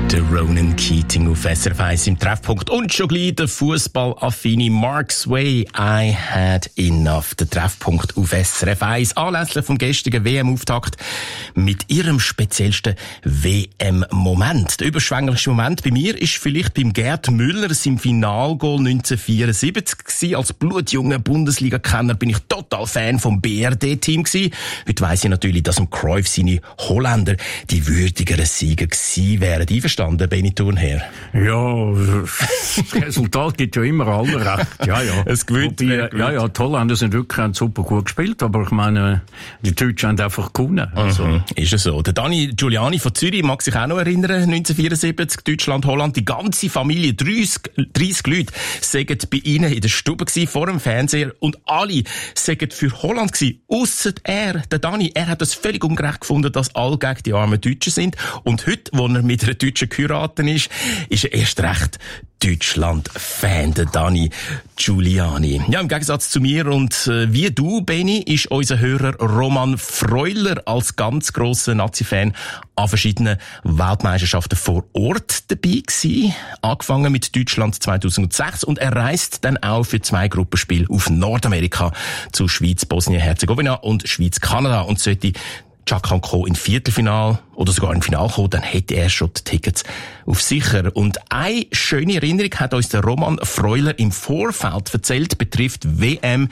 Der Ronan Keating auf SRF 1 im Treffpunkt und schon gleich der Fußballaffine Mark Sway. I had enough. Der Treffpunkt auf SRF 1 anlässlich vom gestrigen WM-Auftakt mit ihrem speziellsten WM-Moment. Der überschwänglichste Moment bei mir ist vielleicht beim Gerd Müller im Finalgoal 1974 gewesen. Als blutjunger Bundesliga-Kenner bin ich total Fan vom BRD-Team gewesen. Heute weiss ich natürlich, dass im Cruyff seine Holländer die würdigeren Sieger gewesen wären. Benny Thurnherr? Ja, das Resultat gibt ja immer allen recht. Ja. Es gewinnt. Die Holländer sind wirklich super gut gespielt, aber ich meine, die Deutschen haben einfach gewonnen. Also. Ist es so. Der Dani Giuliani von Zürich mag sich auch noch erinnern, 1974, Deutschland, Holland, die ganze Familie, 30 Leute, sagen bei ihnen in der Stube gewesen, vor dem Fernseher, und alle sagen für Holland gewesen, ausser er, der Dani. Er hat es völlig ungerecht gefunden, dass alle gegen die armen Deutschen sind. Und heute, wo er mit einer Deutschen geheiratet ist er erst recht Deutschland-Fan, der Dani Giuliani. Ja, im Gegensatz zu mir und wie du, Benni, ist unser Hörer Roman Freuler als ganz grosser Nazi-Fan an verschiedenen Weltmeisterschaften vor Ort dabei gewesen. Angefangen mit Deutschland 2006 und er reist dann auch für 2 Gruppenspiele auf Nordamerika zu Schweiz, Bosnien-Herzegowina und Schweiz-Kanada und sollte Chaka Co. in Viertelfinal oder sogar im Final kommen, dann hätte er schon die Tickets auf sicher. Und eine schöne Erinnerung hat uns der Roman Freuler im Vorfeld erzählt, betrifft WM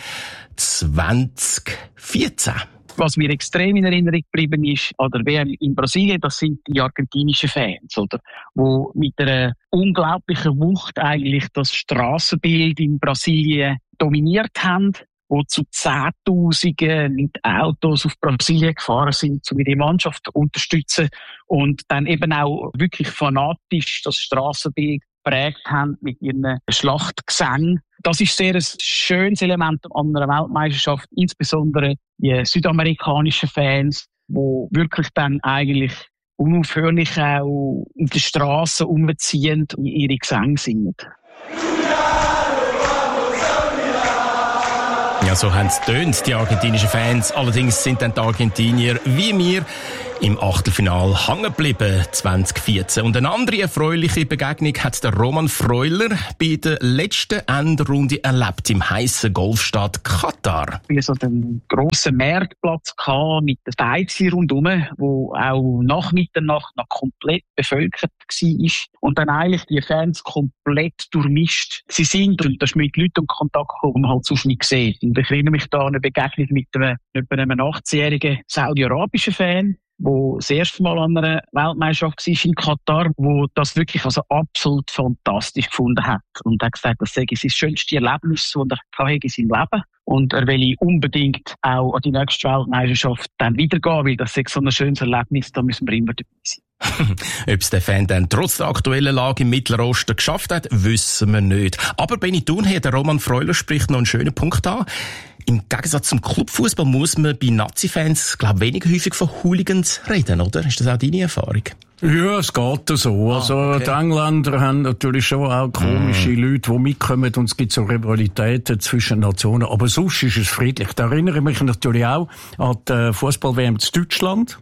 2014. Was mir extrem in Erinnerung geblieben ist an der WM in Brasilien, das sind die argentinischen Fans, oder? Wo mit einer unglaublichen Wucht eigentlich das Strassenbild in Brasilien dominiert haben, wo zu Zehntausenden mit Autos auf Brasilien gefahren sind, um die Mannschaft zu unterstützen und dann eben auch wirklich fanatisch das Strassenbild geprägt haben mit ihren Schlachtgesängen. Das ist sehr ein schönes Element an einer Weltmeisterschaft, insbesondere die südamerikanischen Fans, die wirklich dann eigentlich unaufhörlich auch auf den Straßen rumziehen und ihre Gesänge singen. Ja, so haben es tönt, die argentinischen Fans. Allerdings sind dann die Argentinier wie wir im Achtelfinal hängen geblieben 2014. Und eine andere erfreuliche Begegnung hat der Roman Freuler bei der letzten Endrunde erlebt im heissen Golfstaat Katar. Wir so einen grossen Marktplatz mit den Beizen rundherum, wo auch nach Mitternacht noch komplett bevölkert war. Und dann eigentlich die Fans komplett durchmischt. Sie sind, und das ist mit Leuten in Kontakt gekommen, die man halt sonst nicht sieht. Und ich erinnere mich da an eine Begegnung mit einem 18-jährigen saudi-arabischen Fan, wo das erste Mal an einer Weltmeisterschaft war in Katar, wo das wirklich also absolut fantastisch gefunden hat. Und er hat gesagt, das sei sein schönstes Erlebnis, das er hatte in seinem Leben. Und er will unbedingt auch an die nächste Weltmeisterschaft dann wiedergehen, weil das ist so ein schönes Erlebnis, da müssen wir immer dabei sein. Ob es der Fan dann trotz der aktuellen Lage im Mittleren Osten geschafft hat, wissen wir nicht. Aber Benny Thurnherr, der Roman Freuler, spricht noch einen schönen Punkt an. Im Gegensatz zum Clubfußball muss man bei Nazi-Fans, glaube ich, weniger häufig von Hooligans reden, oder? Ist das auch deine Erfahrung? Ja, es geht so. Okay. Die Engländer haben natürlich schon auch komische Leute, die mitkommen, und es gibt so Rivalitäten zwischen Nationen. Aber sonst ist es friedlich. Da erinnere ich mich natürlich auch an die Fußball-WM zu Deutschland.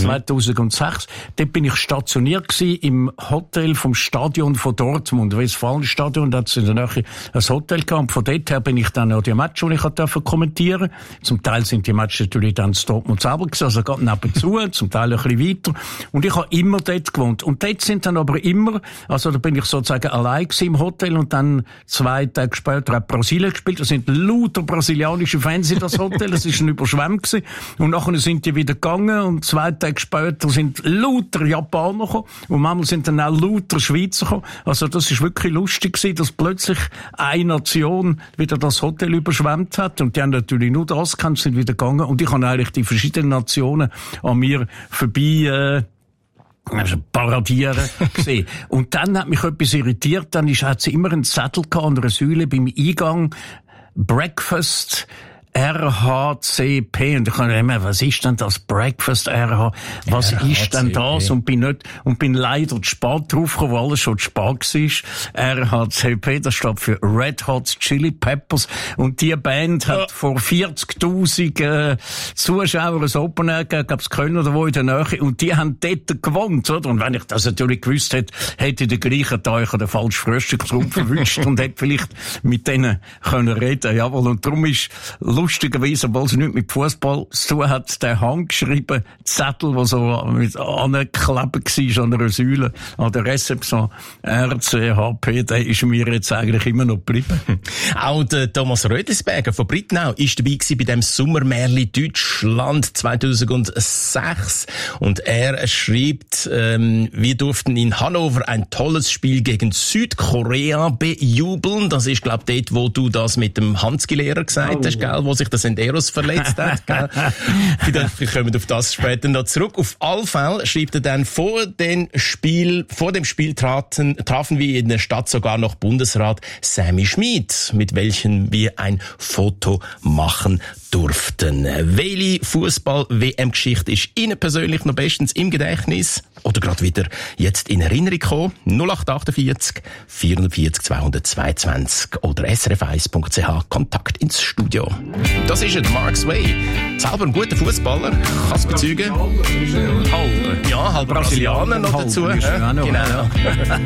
2006. Dort bin ich stationiert gewesen im Hotel vom Stadion von Dortmund. Westfalenstadion, da hat es in der Nähe ein Hotel gehabt. Und von dort her bin ich dann auch die Matches, die ich kommentieren durfte. Zum Teil sind die Matches natürlich dann in Dortmund selber gewesen, also gerade nebenzu, zum Teil ein bisschen weiter. Und ich habe immer dort gewohnt. Und dort sind dann aber immer, also da bin ich sozusagen allein gewesen im Hotel, und dann 2 Tage später hat Brasilien gespielt. Da sind lauter brasilianische Fans in das Hotel. Das ist ein Überschwemmt gewesen. Und nachher sind die wieder gegangen, und 2 Tage später sind lauter Japaner gekommen, und manchmal sind dann auch lauter Schweizer gekommen. Also das ist wirklich lustig gewesen, dass plötzlich eine Nation wieder das Hotel überschwemmt hat, und die haben natürlich nur das gekannt, sind wieder gegangen, und ich habe eigentlich die verschiedenen Nationen an mir vorbei paradieren gesehen. Und dann hat mich etwas irritiert, dann hat sie immer einen Zettel gehabt an der Säule beim Eingang: Breakfast RHCP. Und ich kann immer, was ist denn das Breakfast RH? Was RHCP. Ist denn das? Und bin leider zu spät draufgekommen, weil alles schon zu spät war. RHCP, das steht für Red Hot Chili Peppers. Und die Band hat vor 40.000 Zuschauern ein Open Air gegeben, gab's Köln oder wo in der Nähe. Und die haben dort gewohnt, oder? Und wenn ich das natürlich gewusst hätte, hätte ich den gleichen Tag den falschen Frühstückstrumpf verwischt und hätte vielleicht mit denen können reden. Jawohl. Und darum ist lustigerweise, obwohl es nichts mit Fußball zu tun hat, der handgeschriebene Zettel, der so mit angeklebt war an einer Säule, an der Rezeption RCHP, der ist mir jetzt eigentlich immer noch geblieben. Auch der Thomas Rödlisberger von Brittnau ist dabei gewesen bei dem Sommermärli Deutschland 2006. Und er schreibt, wir durften in Hannover ein tolles Spiel gegen Südkorea bejubeln. Das ist, glaube ich, dort, wo du das mit dem Hanski-Lehrer gesagt hast, gell, wo sich der Senderos verletzt hat, gell. Vielleicht kommen wir auf das später noch zurück. Auf alle Fälle schreibt er dann, vor dem Spiel trafen wir in der Stadt sogar noch Bundesrat Sammy Schmid, mit welchem wir ein Foto machen durften. Welche Fußball-WM-Geschichte ist Ihnen persönlich noch bestens im Gedächtnis oder gerade wieder jetzt in Erinnerung gekommen? 0848 440 222 oder srf1.ch, Kontakt ins Studio. Das ist Mark Sway. Selber ein guter Fußballer, kann es bezeugen. Halb Brasilianer noch dazu. Genau.